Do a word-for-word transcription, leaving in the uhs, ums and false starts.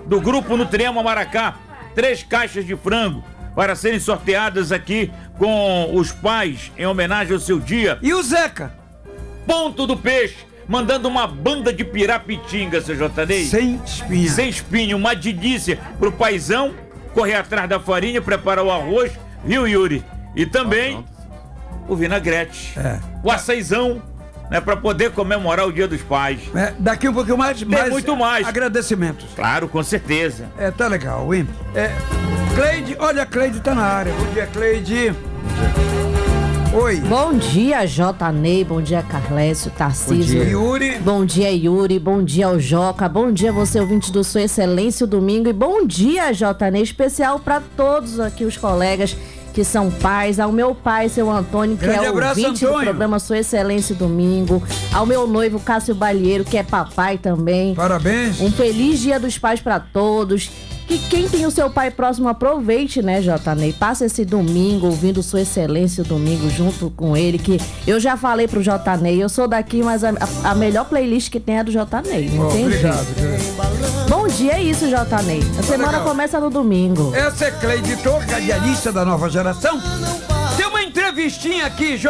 do Grupo Nutriema Maracá, três caixas de frango para serem sorteadas aqui com os pais em homenagem ao seu dia. E o Zeca? Ponto do Peixe, mandando uma banda de pirapitinga, seu J. Ney. Sem espinha. Sem espinha, uma delícia pro paizão correr atrás da farinha, preparar o arroz, viu, Yuri? E também o vinagrete, É. o açaizão, né, pra poder comemorar o Dia dos Pais. É, daqui um pouquinho mais, Tem mais muito mais. agradecimentos. Claro, com certeza. É, tá legal, hein? É, Cleide, olha, a Cleide tá na área. Bom dia, Cleide. Oi. Bom dia, J. Ney, bom dia, Carlécio, Tarcísio. Yuri. Bom dia, Yuri, bom dia ao Joca, bom dia você, ouvinte do Sua Excelência o Domingo, e bom dia, J. Ney, especial para todos aqui os colegas que são pais, ao meu pai, seu Antônio, que Grande é o abraço, ouvinte Antônio. do programa Sua Excelência o Domingo, ao meu noivo Cássio Balheiro, que é papai também. Parabéns. Um feliz Dia dos Pais para todos. Que quem tem o seu pai próximo, aproveite, né, J. Ney? Passa esse domingo ouvindo Sua Excelência o Domingo junto com ele, que eu já falei pro J. Ney, eu sou daqui, mas a, a melhor playlist que tem é a do J. Ney. Não Oh, tem obrigado, jeito. querido. Bom dia, é isso, J. Ney. A semana legal. começa no domingo. Essa é Cleide Torga, radialista da nova geração. Tem uma entrevistinha aqui,